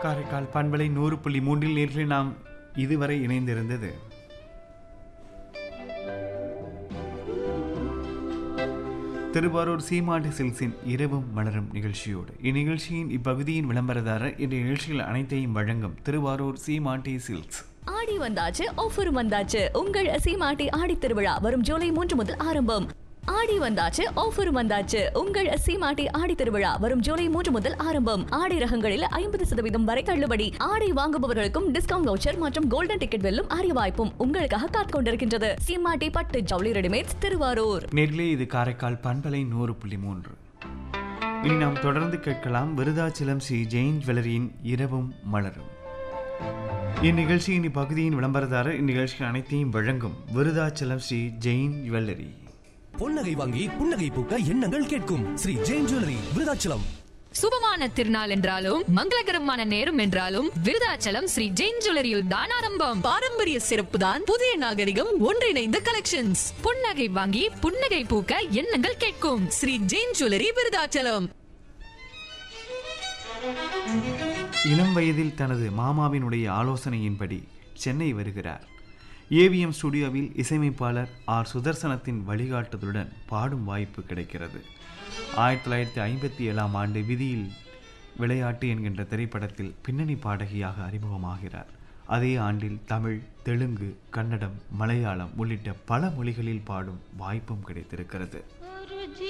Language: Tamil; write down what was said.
காரைக்கால் பண்பலை 100.3 நேர்களை நாம் இதுவரை இணைந்திருந்தது திருவாரூர் சீமாட்டி சில்க்ஸின் இரவும் மலரும் நிகழ்ச்சியோடு. இந்நிகழ்ச்சியின் இப்பகுதியின் விளம்பரதாரர் இந்த நிகழ்ச்சிகள் அனைத்தையும் வழங்கும் திருவாரூர் சீமாட்டி சில்க்ஸ். ஆடி வந்தாச்சு, ஆஃபரும் வந்தாச்சு. உங்கள் சீமாட்டி ஆடி திருவிழா வரும் ஜூலை 3 முதல் ஆரம்பம். ஆடி வந்தாச்சு, ஆஃபரும் வந்தாச்சு. உங்கள் சீமாட்டி ஆடி திருவிழா வரும் ஜூலை 3 முதல் ஆரம்பம். ஆடி ரகங்களில் 50% வரை தள்ளுபடி. ஆடை வாங்குபவர்களுக்கும் டிஸ்கவுண்ட் வவுச்சர் மற்றும் கோல்டன் டிக்கெட் வெல்லும் அரிய வாய்ப்பும் உங்களுக்காக காத்துக் கொண்டிருக்கின்றது. சீமாட்டி பட்டு ஜவுளி ரெடிமேட்ஸ், திருவாரூர். நேர்களே, இது காரைக்கால் பண்பலை 100.3. இனி நாம் தொடர்ந்து கேட்கலாம் விருதாச்சலம் ஸ்ரீ ஜெயின் ஜுவல்லரியின் இரவும் மலரும். இந்நிகழ்ச்சியின் இப்பகுதியின் விளம்பரதாரர் இந்நிகழ்ச்சிகள் அனைத்தையும் வழங்கும் விருதாச்சலம் ஸ்ரீ ஜெயின் ஜுவல்லரி. பொன்னகை வாங்கி புன்னகை பூக்க எண்ணங்கள் கேட்கும் ஸ்ரீ ஜெயின் ஜுவல்லரி, விருதாச்சலம். சுபமான திருநாள் என்றாலும் மங்களகரமான நேரம் என்றாலும் விருதாச்சலம் ஸ்ரீ ஜெயின் ஜுவல்லரியில் தான் ஆரம்பம். பாரம்பரிய சிறப்பு தான் புதிய நாகரிகம் ஒன்றிணைந்த கலெக்ஷன்ஸ். புன்னகை வாங்கி புன்னகை பூக்க எண்ணங்கள் கேட்கும் ஸ்ரீ ஜெயின் ஜுவல்லரி, விருதாச்சலம். இளம் வயதில் தனது மாமாவினுடைய ஆலோசனையின்படி சென்னை வருகிறார். ஏவிஎம் ஸ்டுடியோவில் இசையமைப்பாளர் ஆர் சுதர்சனத்தின் வழிகாட்டுதலுடன் பாடும் வாய்ப்பு கிடைக்கிறது. 1957 ஆண்டு விதியில் விளையாட்டு என்கின்ற திரைப்படத்தில் பின்னணி பாடகியாக அறிமுகமாகிறார். அதே ஆண்டில் தமிழ், தெலுங்கு, கன்னடம், மலையாளம் உள்ளிட்ட பல மொழிகளில் பாடும் வாய்ப்பும் கிடைத்திருக்கிறது.